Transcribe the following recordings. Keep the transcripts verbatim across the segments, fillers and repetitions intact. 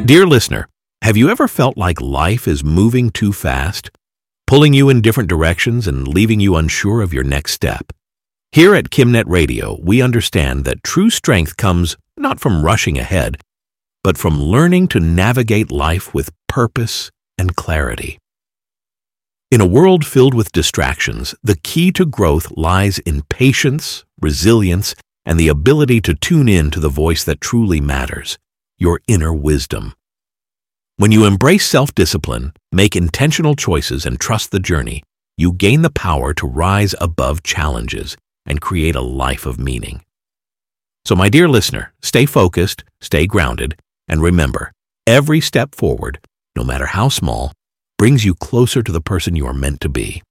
Dear listener, have you ever felt like life is moving too fast, pulling you in different directions and leaving you unsure of your next step? Here at KimNet Radio, we understand that true strength comes not from rushing ahead, but from learning to navigate life with purpose and clarity. In a world filled with distractions, the key to growth lies in patience, resilience, and the ability to tune in to the voice that truly matters, your inner wisdom. When you embrace self-discipline, make intentional choices, and trust the journey, you gain the power to rise above challenges and create a life of meaning. So, my dear listener, stay focused, stay grounded, and remember, every step forward, no matter how small, brings you closer to the person you are meant to be.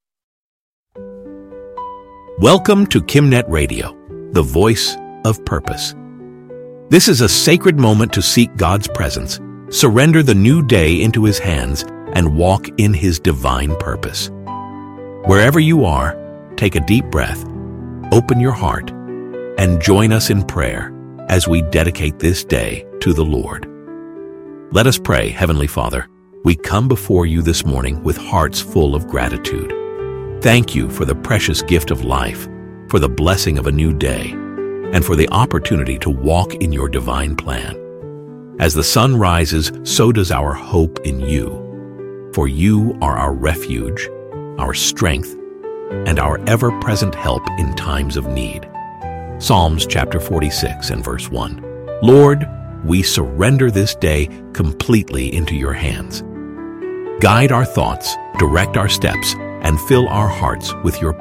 Welcome to KimNet Radio, the voice of purpose. This is a sacred moment to seek God's presence, surrender the new day into His hands, and walk in His divine purpose. Wherever you are, take a deep breath, open your heart, and join us in prayer as we dedicate this day to the Lord. Let us pray. Heavenly Father, we come before you this morning with hearts full of gratitude. Thank you for the precious gift of life, for the blessing of a new day, and for the opportunity to walk in your divine plan. As the sun rises, so does our hope in you. For you are our refuge, our strength, and our ever-present help in times of need. Psalms chapter forty-six and verse one. Lord, we surrender this day completely into your hands. Guide our thoughts, direct our steps, and fill our hearts with your